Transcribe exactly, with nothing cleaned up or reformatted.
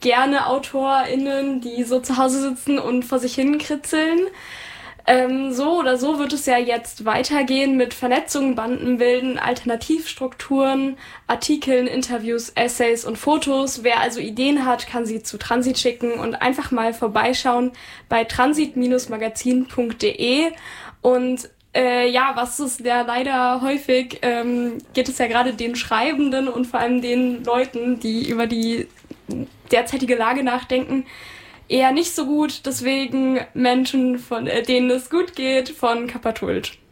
gerne AutorInnen, die so zu Hause sitzen und vor sich hin kritzeln. Ähm, so oder so wird es ja jetzt weitergehen mit Vernetzungen, Bandenbilden, Alternativstrukturen, Artikeln, Interviews, Essays und Fotos. Wer also Ideen hat, kann sie zu Transit schicken und einfach mal vorbeischauen bei transit Magazin punkt de. Und äh, ja, was ist ja leider häufig, ähm, geht es ja gerade den Schreibenden und vor allem den Leuten, die über die derzeitige Lage nachdenken, eher nicht so gut, deswegen Menschen, von äh, denen es gut geht, von Kappa Tult.